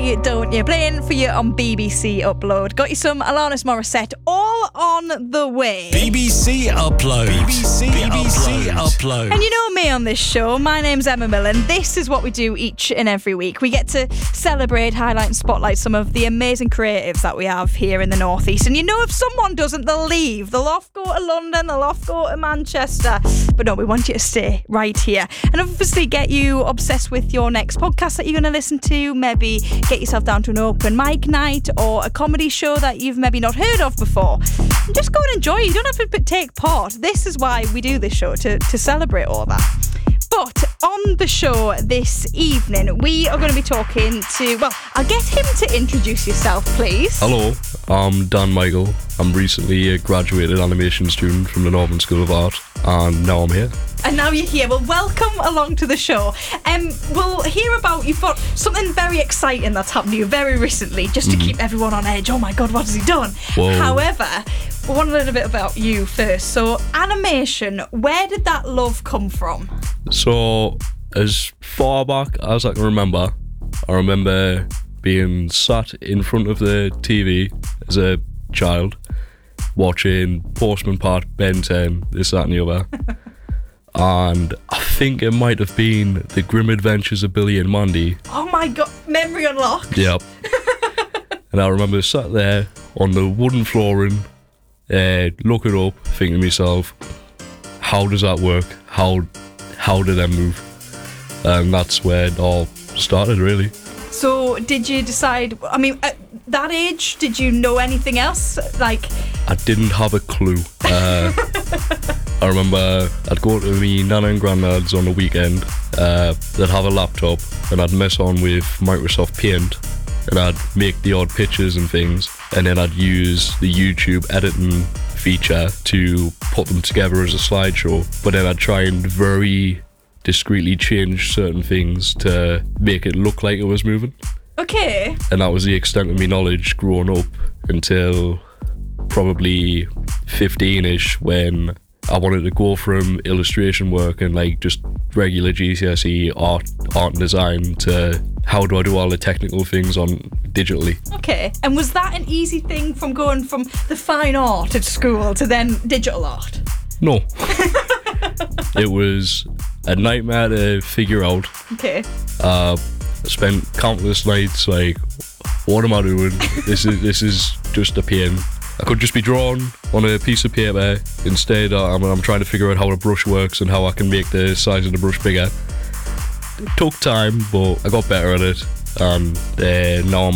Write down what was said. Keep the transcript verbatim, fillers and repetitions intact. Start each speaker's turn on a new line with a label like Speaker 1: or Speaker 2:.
Speaker 1: Why Don't You? Playing for you on B B C Upload. Got you some Alanis Morissette all on the way.
Speaker 2: B B C Upload. B B C, B B C Upload.
Speaker 1: And you know me on this show, my name's Emma Millen. This is what we do each and every week. We get to celebrate, highlight and spotlight some of the amazing creatives that we have here in the North East. And you know if someone doesn't, they'll leave. They'll off go to London, they'll off go to Manchester. But no, we want you to stay right here. And obviously get you obsessed with your next podcast that you're going to listen to. Maybe get yourself down to an open mic night or a comedy show that you've maybe not heard of before. And just go and enjoy. You don't have to take part. This is why we do this show, to, to celebrate all that. But on the show this evening, we are going to be talking to, well, I'll get him to introduce yourself, please.
Speaker 3: Hello, I'm Dan Michael. I'm recently a graduated animation student from the Northern School of Art, and now I'm here.
Speaker 1: And now you're here. Well, welcome along to the show. Um, we'll hear about, you've got something very exciting that's happened to you very recently, just to mm. keep everyone on edge. Oh my God, what has he done?
Speaker 3: Whoa.
Speaker 1: However, we want to learn a bit about you first. So, animation, where did that love come from?
Speaker 3: So, as far back as I can remember, I remember being sat in front of the T V as a child, watching Postman Pat, Ben ten, this, that and the other. And I think it might have been The Grim Adventures of Billy and Mandy.
Speaker 1: Oh my God, memory unlocked.
Speaker 3: Yep. And I remember sat there on the wooden flooring, uh, looking up, thinking to myself, how does that work? How how do they move? And that's where it all started, really.
Speaker 1: So did you decide, I mean, at that age, did you know anything else? Like,
Speaker 3: I didn't have a clue. Uh, I remember I'd go to me nana and granddad's on the weekend. Uh, they'd have a laptop and I'd mess on with Microsoft Paint and I'd make the odd pictures and things, and then I'd use the YouTube editing feature to put them together as a slideshow. But then I'd try and very discreetly change certain things to make it look like it was moving.
Speaker 1: Okay.
Speaker 3: And that was the extent of my knowledge growing up until probably fifteen-ish, when I wanted to go from illustration work and like just regular G C S E art, art and design to how do I do all the technical things on digitally.
Speaker 1: Okay. And was that an easy thing from going from the fine art at school to then digital art?
Speaker 3: No. It was a nightmare to figure out.
Speaker 1: Okay.
Speaker 3: Uh, I spent countless nights like, what am I doing? This is this is just a pain. I could just be drawn on a piece of paper. Instead, I'm, I'm trying to figure out how a brush works and how I can make the size of the brush bigger. It took time, but I got better at it. And uh, now I'm